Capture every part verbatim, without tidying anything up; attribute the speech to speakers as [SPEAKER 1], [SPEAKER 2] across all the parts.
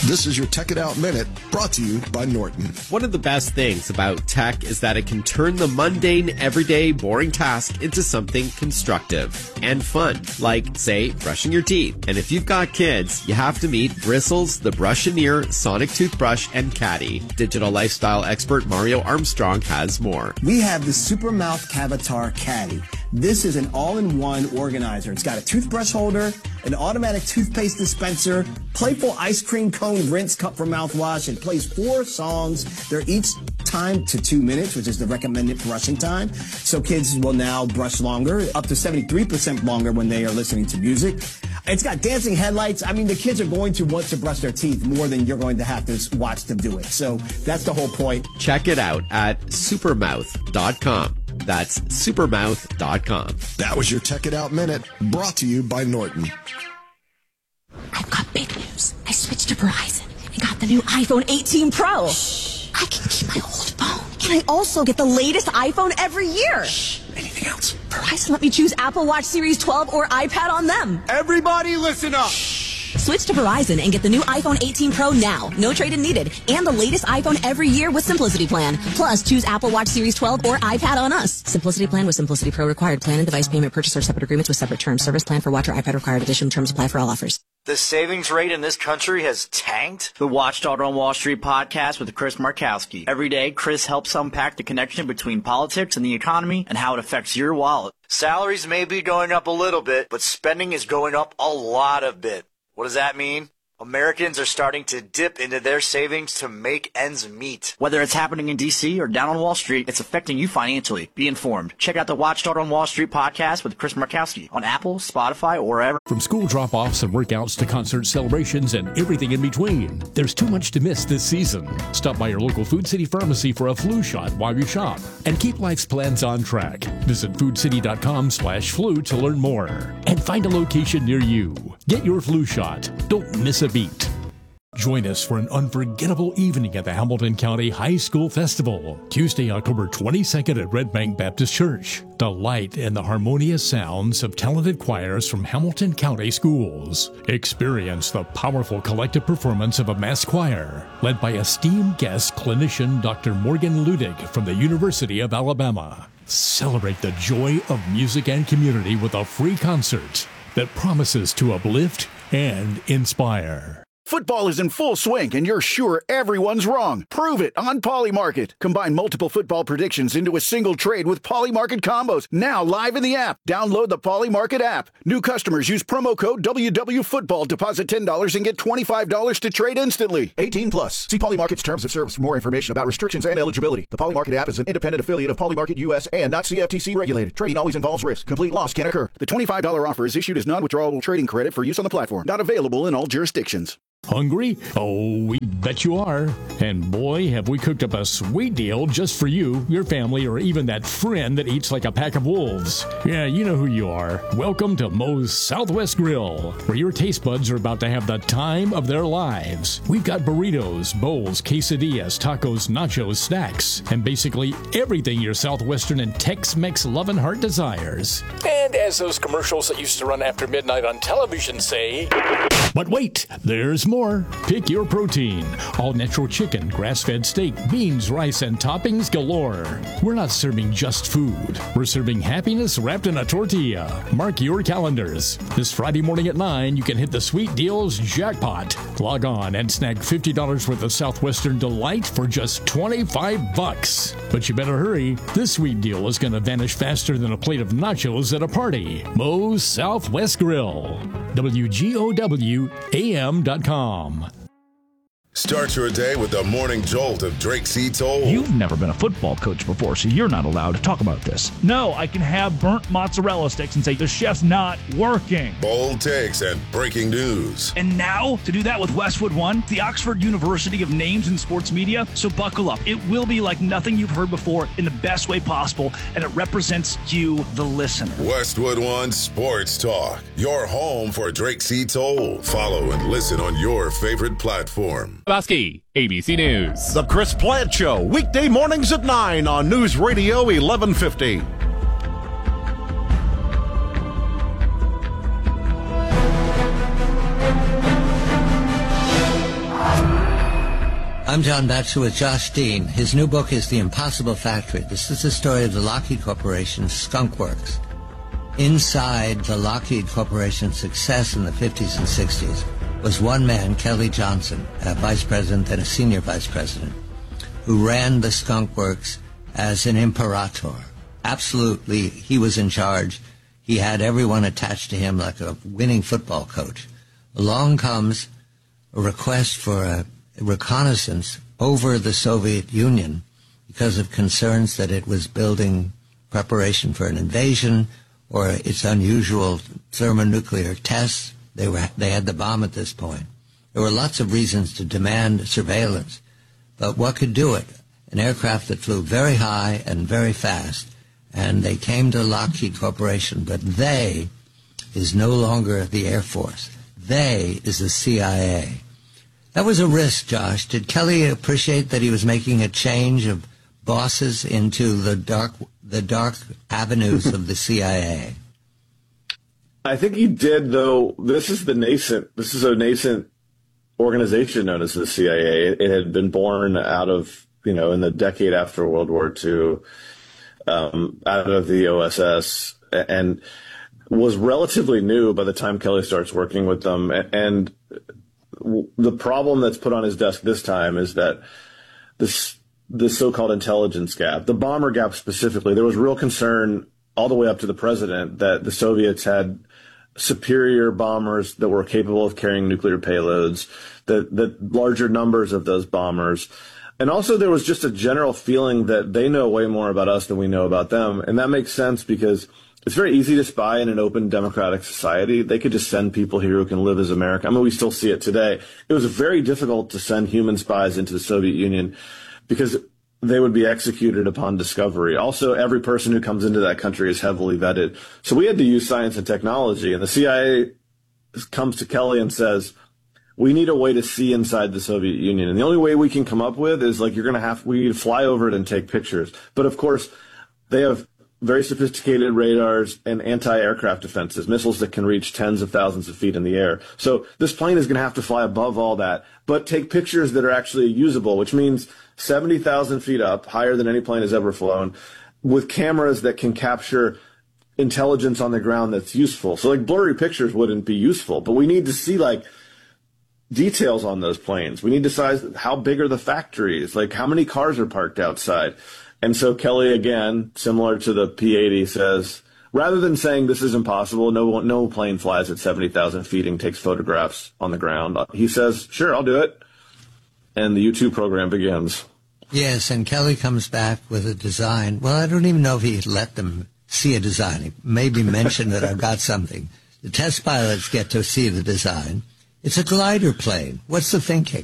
[SPEAKER 1] This is your Tech It Out Minute, brought to you by Norton.
[SPEAKER 2] One of the best things about tech is that it can turn the mundane, everyday, boring task into something constructive and fun, like, say, brushing your teeth. And if you've got kids, you have to meet Bristles, the Brush-A-Near, Sonic Toothbrush, and Caddy. Digital lifestyle expert Mario Armstrong has more.
[SPEAKER 3] We have the Supermouth Cavatar Caddy. This is an all-in-one organizer. It's got a toothbrush holder, an automatic toothpaste dispenser, playful ice cream cone rinse cup for mouthwash. It plays four songs. They're each timed to two minutes, which is the recommended brushing time. So kids will now brush longer, up to seventy-three percent longer when they are listening to music. It's got dancing headlights. I mean, the kids are going to want to brush their teeth more than you're going to have to watch them do it. So that's the whole point.
[SPEAKER 2] Check it out at supermouth dot com. That's supermouth dot com.
[SPEAKER 1] That was your Tech It Out Minute, brought to you by Norton.
[SPEAKER 4] I've got big news. I switched to Verizon and got the new iPhone eighteen Pro. Shh. I can keep my old phone. And I also get the latest iPhone every year. Shh.
[SPEAKER 1] Anything else?
[SPEAKER 4] Verizon let me choose Apple Watch Series twelve or iPad on them.
[SPEAKER 5] Everybody listen up.
[SPEAKER 4] Switch to Verizon and get the new iPhone eighteen Pro now. No trade-in needed. And the latest iPhone every year with Simplicity Plan. Plus, choose Apple Watch Series twelve or iPad on us. Simplicity Plan with Simplicity Pro required. Plan and device payment purchase or separate agreements with separate terms. Service plan for watch or iPad required. Additional terms apply for all offers.
[SPEAKER 6] The savings rate in this country has tanked. The Watchdog on Wall Street podcast with Chris Markowski. Every day, Chris helps unpack the connection between politics and the economy and how it affects your wallet. Salaries may be going up a little bit, but spending is going up a lot of bit. What does that mean? Americans are starting to dip into their savings to make ends meet. Whether it's happening in D C or down on Wall Street, it's affecting you financially. Be informed. Check out the Watchdog on Wall Street podcast with Chris Markowski on Apple, Spotify, or wherever.
[SPEAKER 7] From school drop-offs and workouts to concert celebrations and everything in between, there's too much to miss this season. Stop by your local Food City pharmacy for a flu shot while you shop and keep life's plans on track. Visit foodcity.com slash flu to learn more and find a location near you. Get your flu shot. Don't miss a beat. Join us for an unforgettable evening at the Hamilton County High School Festival, Tuesday, October twenty-second at Red Bank Baptist Church. Delight in the harmonious sounds of talented choirs from Hamilton County schools. Experience the powerful collective performance of a mass choir, led by esteemed guest clinician Doctor Morgan Ludig from the University of Alabama. Celebrate the joy of music and community with a free concert that promises to uplift and inspire.
[SPEAKER 8] Football is in full swing, and you're sure everyone's wrong. Prove it on Polymarket. Combine multiple football predictions into a single trade with Polymarket combos. Now live in the app. Download the Polymarket app. New customers use promo code W W Football. Deposit ten dollars and get twenty-five dollars to trade instantly. eighteen plus. See Polymarket's terms of service for more information about restrictions and eligibility. The Polymarket app is an independent affiliate of Polymarket U S and not C F T C regulated. Trading always involves risk. Complete loss can occur. The twenty-five dollars offer is issued as non-withdrawable trading credit for use on the platform. Not available in all jurisdictions.
[SPEAKER 7] Hungry? Oh, we bet you are. And boy, have we cooked up a sweet deal just for you, your family, or even that friend that eats like a pack of wolves. Yeah, you know who you are. Welcome to Moe's Southwest Grill, where your taste buds are about to have the time of their lives. We've got burritos, bowls, quesadillas, tacos, nachos, snacks, and basically everything your Southwestern and Tex-Mex loving heart desires.
[SPEAKER 9] And as those commercials that used to run after midnight on television say...
[SPEAKER 7] But wait, there's more. Pick your protein. All natural chicken, grass-fed steak, beans, rice, and toppings galore. We're not serving just food. We're serving happiness wrapped in a tortilla. Mark your calendars. This Friday morning at nine, you can hit the sweet deals jackpot. Log on and snag fifty dollars worth of Southwestern Delight for just twenty-five bucks. But you better hurry. This sweet deal is going to vanish faster than a plate of nachos at a party. Moe's Southwest Grill. W G O W A M dot com.
[SPEAKER 10] Start your day with the morning jolt of Drake C. Toll.
[SPEAKER 11] You've never been a football coach before, so you're not allowed to talk about this.
[SPEAKER 12] No, I can have burnt mozzarella sticks and say, the chef's not working.
[SPEAKER 10] Bold takes and breaking news.
[SPEAKER 12] And now, to do that with Westwood One, the Oxford University of Names in Sports Media. So buckle up. It will be like nothing you've heard before in the best way possible, and it represents you, the listener.
[SPEAKER 10] Westwood One Sports Talk, your home for Drake C. Toll. Follow and listen on your favorite platform.
[SPEAKER 13] Bosky, A B C News.
[SPEAKER 14] The Chris Plant Show, weekday mornings at nine on News Radio eleven fifty.
[SPEAKER 5] I'm John Batchelor with Josh Dean. His new book is The Impossible Factory. This is the story of the Lockheed Corporation's Skunk Works. Inside the Lockheed Corporation's success in the fifties and sixties was one man, Kelly Johnson, a vice president and a senior vice president, who ran the Skunk Works as an imperator. Absolutely, he was in charge. He had everyone attached to him like a winning football coach. Along comes a request for a reconnaissance over the Soviet Union because of concerns that it was building preparation for an invasion or its unusual thermonuclear tests. They were they had the bomb at this point. There were lots of reasons to demand surveillance, but what could do it? An aircraft that flew very high and very fast, and they came to Lockheed Corporation, but they is no longer the Air Force. They is the C I A. That was a risk, Josh. Did Kelly appreciate that he was making a change of bosses into the dark the dark avenues of the C I A?
[SPEAKER 15] I think he did, though. This is the nascent. This is a nascent organization known as the C I A. It, it had been born out of, you know, in the decade after World War Two, um, out of the O S S, and was relatively new by the time Kelly starts working with them. And the problem that's put on his desk this time is that this the so-called intelligence gap, the bomber gap specifically, there was real concern all the way up to the president that the Soviets had superior bombers that were capable of carrying nuclear payloads, that, that larger numbers of those bombers. And also there was just a general feeling that they know way more about us than we know about them. And that makes sense because it's very easy to spy in an open democratic society. They could just send people here who can live as America. I mean, we still see it today. It was very difficult to send human spies into the Soviet Union because they would be executed upon discovery. Also, every person who comes into that country is heavily vetted. So we had to use science and technology. And the C I A comes to Kelly and says, we need a way to see inside the Soviet Union. And the only way we can come up with is like, you're going to have, we need to fly over it and take pictures. But of course, they have very sophisticated radars and anti-aircraft defenses, missiles that can reach tens of thousands of feet in the air. So this plane is going to have to fly above all that, but take pictures that are actually usable, which means seventy thousand feet up, higher than any plane has ever flown, with cameras that can capture intelligence on the ground that's useful. So like blurry pictures wouldn't be useful, but we need to see like details on those planes. We need to size how big are the factories, like how many cars are parked outside. And so Kelly, again, similar to the P eighty, says, rather than saying this is impossible, no no plane flies at seventy thousand feet and takes photographs on the ground, he says, sure, I'll do it. And the U two program begins.
[SPEAKER 5] Yes, and Kelly comes back with a design. Well, I don't even know if he let them see a design. He maybe mentioned that I've got something. The test pilots get to see the design. It's a glider plane. What's the thinking?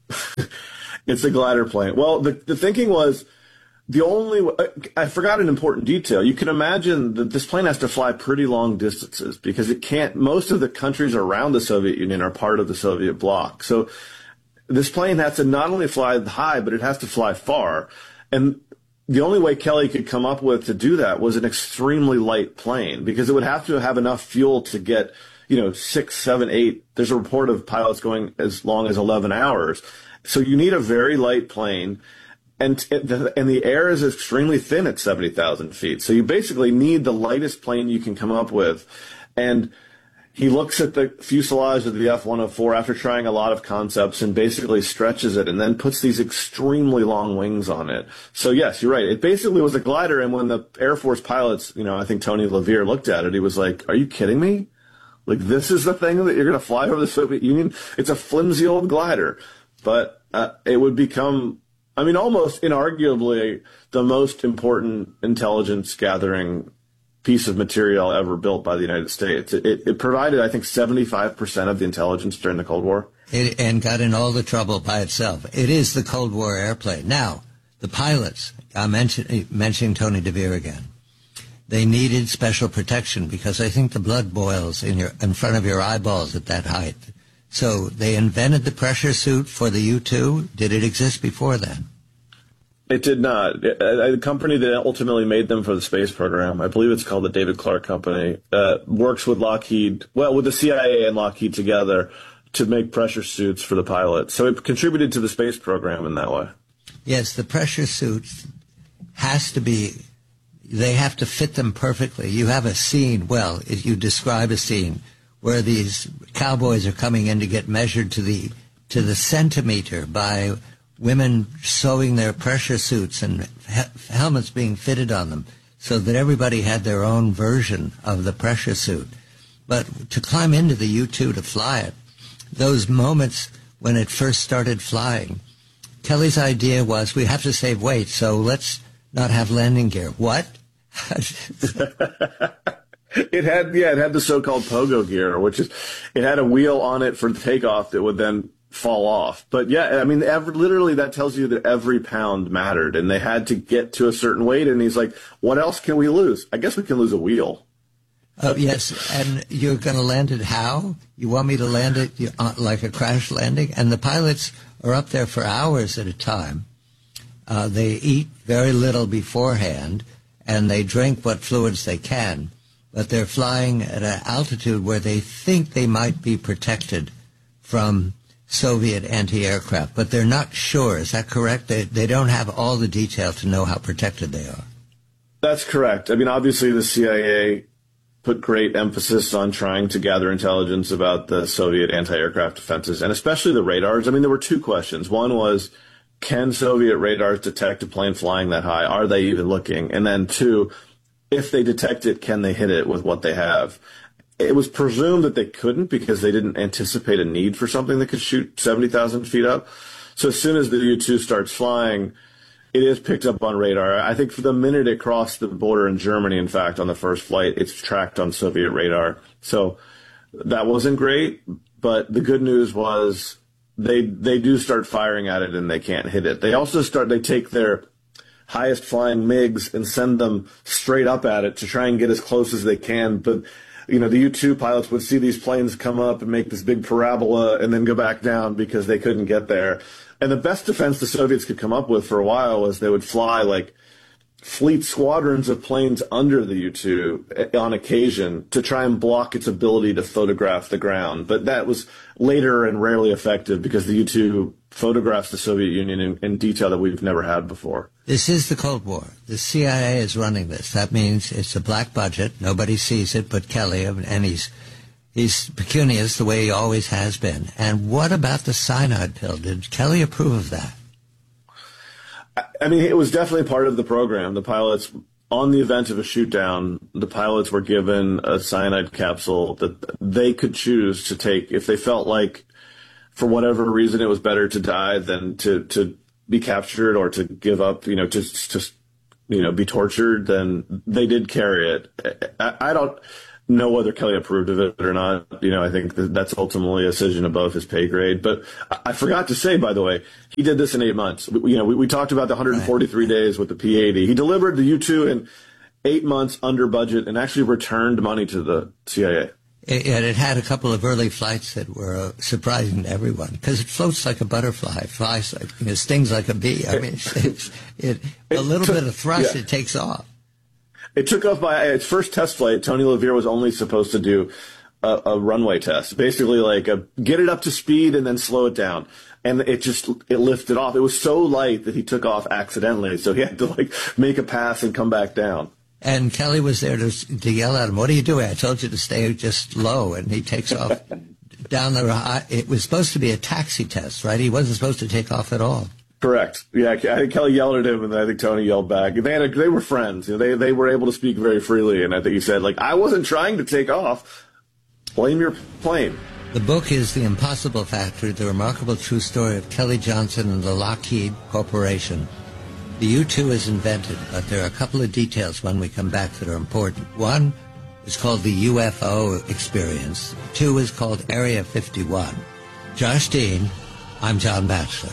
[SPEAKER 15] It's a glider plane. Well, the, the thinking was, the only, I forgot an important detail. You can imagine that this plane has to fly pretty long distances because it can't, most of the countries around the Soviet Union are part of the Soviet bloc. So this plane has to not only fly high, but it has to fly far. And the only way Kelly could come up with to do that was an extremely light plane because it would have to have enough fuel to get, you know, six, seven, eight. There's a report of pilots going as long as eleven hours. So you need a very light plane. And and the air is extremely thin at seventy thousand feet. So you basically need the lightest plane you can come up with. And he looks at the fuselage of the F one oh four after trying a lot of concepts and basically stretches it and then puts these extremely long wings on it. So yes, you're right. It basically was a glider. And when the Air Force pilots, you know, I think Tony LaVere looked at it, he was like, are you kidding me? Like, this is the thing that you're going to fly over the Soviet Union? It's a flimsy old glider. But uh, it would become, I mean, almost inarguably the most important intelligence gathering piece of material ever built by the United States. It, it, it provided, I think, seventy-five percent of the intelligence during the Cold War.
[SPEAKER 5] It, and got in all the trouble by itself. It is the Cold War airplane. Now, the pilots, I'm mention, mentioning Tony DeVere again, they needed special protection because I think the blood boils in your in front of your eyeballs at that height. So they invented the pressure suit for the U two. Did it exist before then?
[SPEAKER 15] It did not. The company that ultimately made them for the space program, I believe it's called the David Clark Company, uh, works with Lockheed, well, with the C I A and Lockheed together to make pressure suits for the pilots. So it contributed to the space program in that way.
[SPEAKER 5] Yes, the pressure suits has to be, they have to fit them perfectly. You have a scene, well, if you describe a scene where these cowboys are coming in to get measured to the to the centimeter by women sewing their pressure suits and he- helmets being fitted on them so that everybody had their own version of the pressure suit. But to climb into the U two to fly it, those moments when it first started flying, Kelly's idea was we have to save weight, so let's not have landing gear. What?
[SPEAKER 15] It had, yeah, it had the so-called pogo gear, which is, it had a wheel on it for takeoff that would then fall off. But yeah, I mean, every, literally that tells you that every pound mattered, and they had to get to a certain weight. And he's like, "What else can we lose? I guess we can lose a wheel."
[SPEAKER 5] Oh, yes, and you're going to land it how? You want me to land it like a crash landing? And the pilots are up there for hours at a time. Uh, they eat very little beforehand, and they drink what fluids they can. But they're flying at an altitude where they think they might be protected from Soviet anti-aircraft. But they're not sure. Is that correct? They, they don't have all the detail to know how protected they are.
[SPEAKER 15] That's correct. I mean, obviously the C I A put great emphasis on trying to gather intelligence about the Soviet anti-aircraft defenses, and especially the radars. I mean, there were two questions. One was, can Soviet radars detect a plane flying that high? Are they even looking? And then two, if they detect it, can they hit it with what they have? It was presumed that they couldn't because they didn't anticipate a need for something that could shoot seventy thousand feet up. So as soon as the U two starts flying, it is picked up on radar. I think for the minute it crossed the border in Germany, in fact, on the first flight, it's tracked on Soviet radar. So that wasn't great, but the good news was they they do start firing at it and they can't hit it. They also start, they take their highest flying MiGs and send them straight up at it to try and get as close as they can. But, you know, the U two pilots would see these planes come up and make this big parabola and then go back down because they couldn't get there. And the best defense the Soviets could come up with for a while was they would fly like fleet squadrons of planes under the U two on occasion to try and block its ability to photograph the ground. But that was later and rarely effective because the U two photographs the Soviet Union in, in detail that we've never had before.
[SPEAKER 5] This is the Cold War. The C I A is running this. That means it's a black budget. Nobody sees it but Kelly, and he's he's pecunious the way he always has been. And what about the cyanide pill? Did Kelly approve of that?
[SPEAKER 15] I mean, it was definitely part of the program. The pilots, on the event of a shoot down, the pilots were given a cyanide capsule that they could choose to take if they felt like, for whatever reason, it was better to die than to, to be captured or to give up, you know, to, to, you know, be tortured. Then they did carry it. I, I don't know whether Kelly approved of it or not. You know, I think that that's ultimately a decision above his pay grade. But I forgot to say, by the way, he did this in eight months. We, you know, we, we talked about the one hundred forty-three days with the P eighty. He delivered the U two in eight months under budget and actually returned money to the C I A.
[SPEAKER 5] It, it had a couple of early flights that were uh, surprising to everyone because it floats like a butterfly, flies like, you know, stings like a bee. I mean, it's, it, a little bit of thrust, yeah. It takes off.
[SPEAKER 15] It took off by its first test flight. Tony LaVere was only supposed to do a, a runway test, basically like a, get it up to speed and then slow it down. And it just, it lifted off. It was so light that he took off accidentally. So he had to like make a pass and come back down.
[SPEAKER 5] And Kelly was there to, to yell at him, "What are you doing? I told you to stay just low." And he takes off down the, it was supposed to be a taxi test, right? He wasn't supposed to take off at all.
[SPEAKER 15] Correct. Yeah, I think Kelly yelled at him, and I think Tony yelled back. They had a, they were friends. You know, they they were able to speak very freely, and I think he said, like, "I wasn't trying to take off. Blame your plane."
[SPEAKER 5] The book is The Impossible Factory, the remarkable true story of Kelly Johnson and the Lockheed Corporation. The U two is invented, but there are a couple of details when we come back that are important. One is called the U F O experience. Two is called Area fifty-one. Josh Dean, I'm John Batchelor.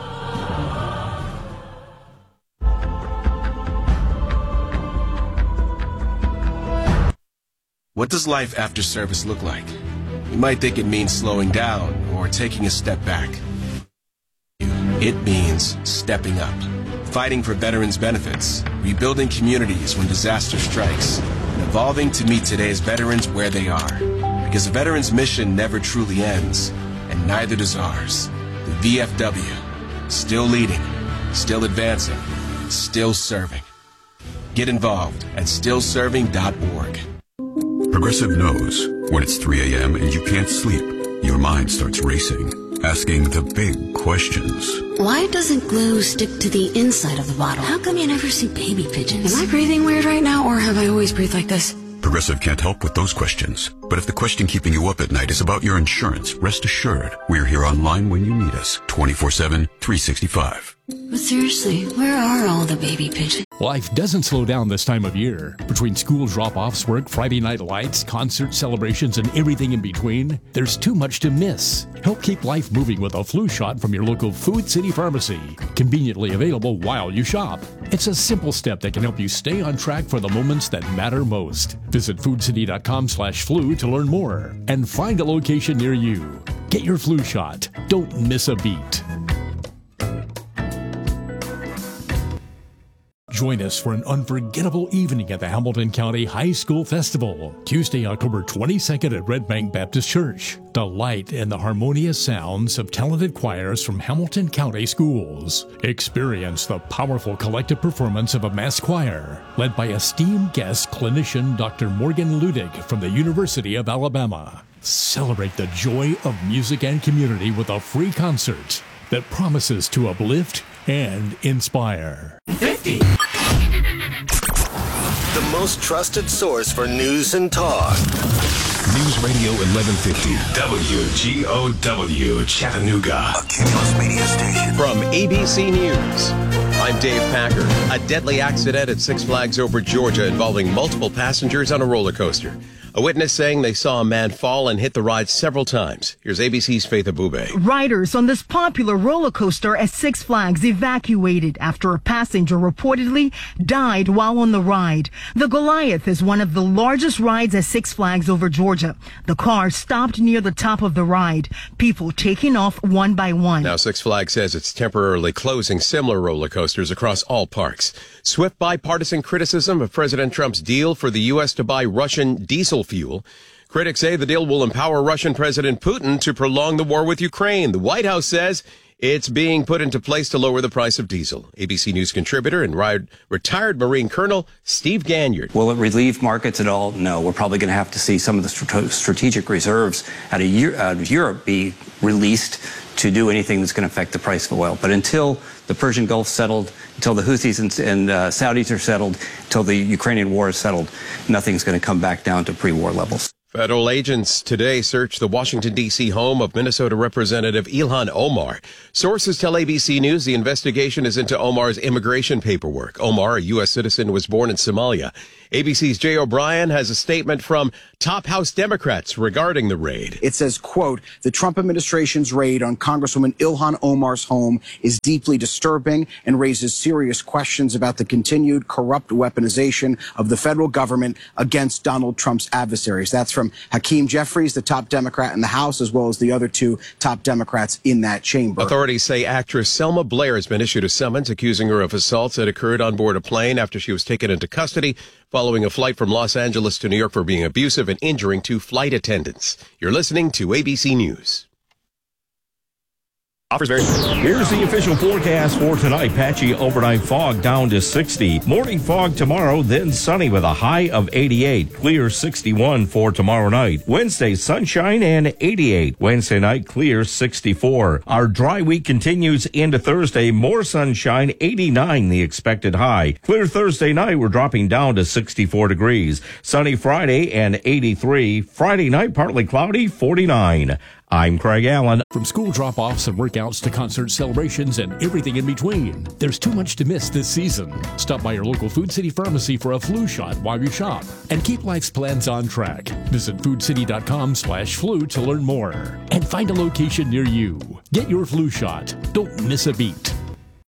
[SPEAKER 16] What does life after service look like? You might think it means slowing down or taking a step back. It means stepping up, fighting for veterans' benefits, rebuilding communities when disaster strikes, and evolving to meet today's veterans where they are. Because a veteran's mission never truly ends, and and neither does ours. The V F W. Still leading, still advancing, still serving. Get involved at still serving dot org.
[SPEAKER 17] Progressive knows when it's three a.m. and you can't sleep, your mind starts racing, asking the big questions.
[SPEAKER 18] Why doesn't glue stick to the inside of the bottle? How come you never see baby pigeons? Am I breathing weird right now, or have I always breathed like this?
[SPEAKER 17] Progressive can't help with those questions. But if the question keeping you up at night is about your insurance, rest assured, we're here online when you need us, twenty-four seven, three sixty-five.
[SPEAKER 18] But seriously, where are all the baby pigeons?
[SPEAKER 7] Life doesn't slow down this time of year. Between school drop-offs, work, Friday night lights, concert celebrations, and everything in between, there's too much to miss. Help keep life moving with a flu shot from your local Food City Pharmacy. Conveniently available while you shop. It's a simple step that can help you stay on track for the moments that matter most. Visit foodcity.com slash flu to learn more and find a location near you. Get your flu shot. Don't miss a beat. Join us for an unforgettable evening at the Hamilton County High School Festival, Tuesday, October twenty-second at Red Bank Baptist Church. Delight in the harmonious sounds of talented choirs from Hamilton County schools. Experience the powerful collective performance of a mass choir, led by esteemed guest clinician Doctor Morgan Ludig from the University of Alabama. Celebrate the joy of music and community with a free concert that promises to uplift and inspire.
[SPEAKER 19] fifty. The most trusted source for news and talk.
[SPEAKER 10] News Radio eleven fifty, W G O W, Chattanooga.
[SPEAKER 19] A Cumulus media station.
[SPEAKER 20] From A B C News, I'm Dave Packer. A deadly accident at Six Flags Over Georgia involving multiple passengers on a roller coaster. A witness saying they saw a man fall and hit the ride several times. Here's A B C's Faith Abube.
[SPEAKER 21] Riders on this popular roller coaster at Six Flags evacuated after a passenger reportedly died while on the ride. The Goliath is one of the largest rides at Six Flags Over Georgia. The car stopped near the top of the ride, people taking off one by one.
[SPEAKER 20] Now, Six Flags says it's temporarily closing similar roller coasters across all parks. Swift bipartisan criticism of President Trump's deal for the U S to buy Russian diesel fuel. Critics say the deal will empower Russian President Putin to prolong the war with Ukraine. The White House says it's being put into place to lower the price of diesel. A B C News contributor and retired Marine Colonel Steve Ganyard.
[SPEAKER 22] Will it relieve markets at all? No. We're probably going to have to see some of the st- strategic reserves out of, Euro- out of Europe be released to do anything that's going to affect the price of oil. But until the Persian Gulf settled, until the Houthis and, and uh, Saudis are settled, until the Ukrainian war is settled, nothing's going to come back down to pre-war levels.
[SPEAKER 20] Federal agents today searched the Washington, D C home of Minnesota Representative Ilhan Omar. Sources tell A B C News the investigation is into Omar's immigration paperwork. Omar, a U S citizen, was born in Somalia. A B C's Jay O'Brien has a statement from top House Democrats regarding the raid.
[SPEAKER 23] It says, quote, the Trump administration's raid on Congresswoman Ilhan Omar's home is deeply disturbing and raises serious questions about the continued corrupt weaponization of the federal government against Donald Trump's adversaries. That's from Hakeem Jeffries, the top Democrat in the House, as well as the other two top Democrats in that chamber.
[SPEAKER 20] Authorities say actress Selma Blair has been issued a summons accusing her of assaults that occurred on board a plane after she was taken into custody following a flight from Los Angeles to New York for being abusive and injuring two flight attendants. You're listening to A B C News.
[SPEAKER 11] Here's the official forecast for tonight. Patchy overnight fog down to sixty. Morning fog tomorrow, then sunny with a high of eighty-eight. Clear sixty-one for tomorrow night. Wednesday, sunshine and eighty-eight. Wednesday night, clear sixty-four. Our dry week continues into Thursday. More sunshine, eighty-nine the expected high. Clear Thursday night, we're dropping down to sixty-four degrees. Sunny Friday and eighty-three. Friday night, partly cloudy, forty-nine. I'm Craig Allen.
[SPEAKER 7] From school drop-offs and workouts to concert celebrations and everything in between, there's too much to miss this season. Stop by your local Food City Pharmacy for a flu shot while you shop and keep life's plans on track. Visit foodcity.com slash flu to learn more and find a location near you. Get your flu shot. Don't miss a beat.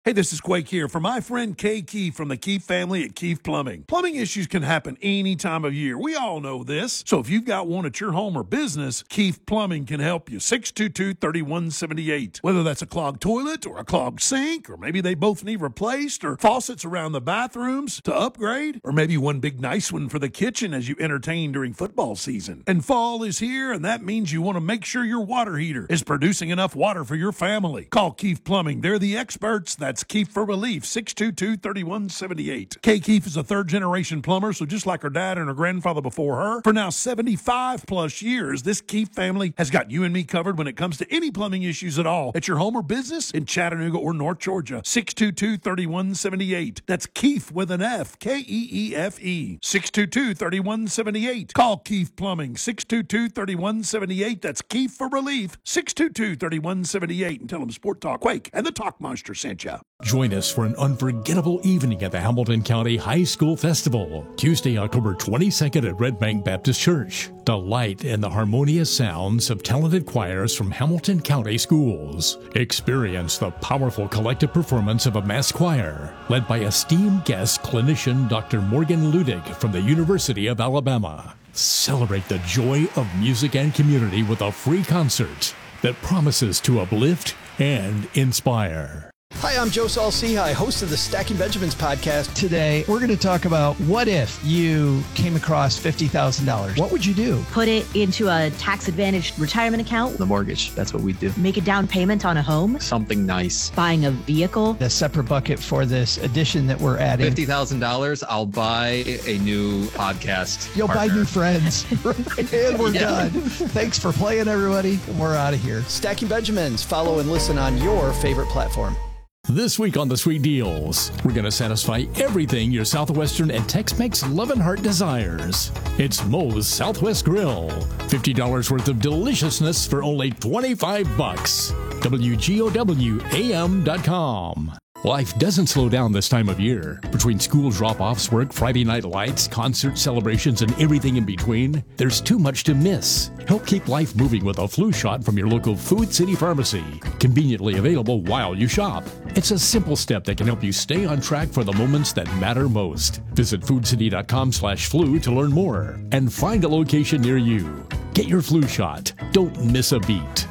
[SPEAKER 1] Hey, this is Quake here for my friend Kay Keefe from the Keefe family at Keefe Plumbing. Plumbing issues can happen any time of year. We all know this. So if you've got one at your home or business, Keefe Plumbing can help you. six two two, three one seven eight. Whether that's a clogged toilet or a clogged sink, or maybe they both need replaced, or faucets around the bathrooms to upgrade, or maybe one big nice one for the kitchen as you entertain during football season. And fall is here, and that means you want to make sure your water heater is producing enough water for your family. Call Keefe Plumbing. They're the experts. That's Keefe for Relief, six two two, three one seven eight. Kay Keefe is a third-generation plumber, so just like her dad and her grandfather before her, for now seventy-five plus years, this Keefe family has got you and me covered when it comes to any plumbing issues at all at your home or business in Chattanooga or North Georgia. six two two, three one seven eight. That's Keefe with an F, K E E F E. six two two, three one seven eight. Call Keefe Plumbing, six two two, three one seven eight. That's Keefe for Relief, six two two, three one seven eight. And tell them Sport Talk Quake and the Talk Monster sent you.
[SPEAKER 7] Join us for an unforgettable evening at the Hamilton County High School Festival, Tuesday, October twenty-second at Red Bank Baptist Church. Delight in the harmonious sounds of talented choirs from Hamilton County schools. Experience the powerful collective performance of a mass choir, led by esteemed guest clinician Doctor Morgan Ludig from the University of Alabama. Celebrate the joy of music and community with a free concert that promises to uplift and inspire.
[SPEAKER 2] Hi, I'm Joe Saul-Sehy, host of the Stacking Benjamins podcast.
[SPEAKER 3] Today, we're going to talk about what if you came across fifty thousand dollars? What would you do?
[SPEAKER 24] Put it into a tax-advantaged retirement account.
[SPEAKER 3] The mortgage, that's what we do.
[SPEAKER 24] Make a down payment on a home.
[SPEAKER 3] Something nice.
[SPEAKER 24] Buying a vehicle.
[SPEAKER 3] A separate bucket for this addition that we're adding.
[SPEAKER 25] fifty thousand dollars, I'll buy a new podcast
[SPEAKER 3] You'll
[SPEAKER 25] partner.
[SPEAKER 3] buy new friends. And we're yeah. done. Thanks for playing, everybody. We're out of here.
[SPEAKER 2] Stacking Benjamins. Follow and listen on your favorite platform.
[SPEAKER 7] This week on the Sweet Deals, we're going to satisfy everything your Southwestern and Tex-Mex loving heart desires. It's Moe's Southwest Grill. fifty dollars worth of deliciousness for only twenty-five bucks. W G O W A M dot com. Life doesn't slow down this time of year. Between school drop-offs, work, Friday night lights, concert celebrations, and everything in between, there's too much to miss. Help keep life moving with a flu shot from your local Food City Pharmacy. Conveniently available while you shop. It's a simple step that can help you stay on track for the moments that matter most. Visit foodcity.com slash flu to learn more and find a location near you. Get your flu shot. Don't miss a beat.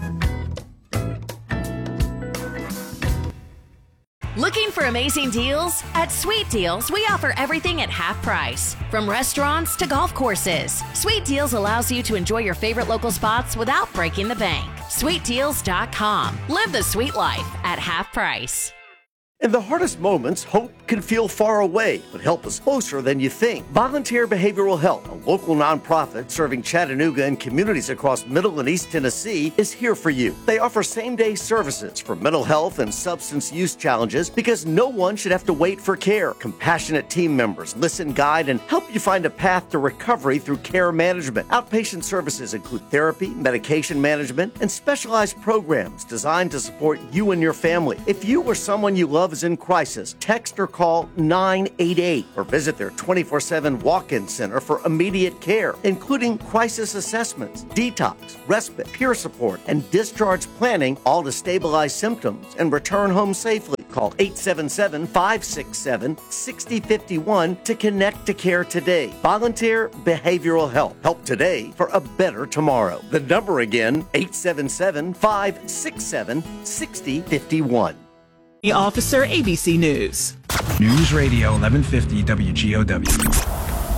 [SPEAKER 26] Looking for amazing deals? At Sweet Deals, we offer everything at half price. From restaurants to golf courses, Sweet Deals allows you to enjoy your favorite local spots without breaking the bank. sweet deals dot com. Live the sweet life at half price.
[SPEAKER 27] In the hardest moments, hope can feel far away, but help is closer than you think. Volunteer Behavioral Health, a local nonprofit serving Chattanooga and communities across Middle and East Tennessee, is here for you. They offer same-day services for mental health and substance use challenges because no one should have to wait for care. Compassionate team members listen, guide, and help you find a path to recovery through care management. Outpatient services include therapy, medication management, and specialized programs designed to support you and your family. If you or someone you love is in crisis, text or call nine eight eight or visit their twenty-four seven walk-in center for immediate care, including crisis assessments, detox, respite, peer support, and discharge planning, all to stabilize symptoms and return home safely. Call eight seven seven, five six seven, six zero five one to connect to care today. Volunteer Behavioral Health. Help today for a better tomorrow. The number again, eight seven seven, five six seven, six zero five one.
[SPEAKER 28] Officer, A B C News.
[SPEAKER 29] News Radio eleven fifty W G O W.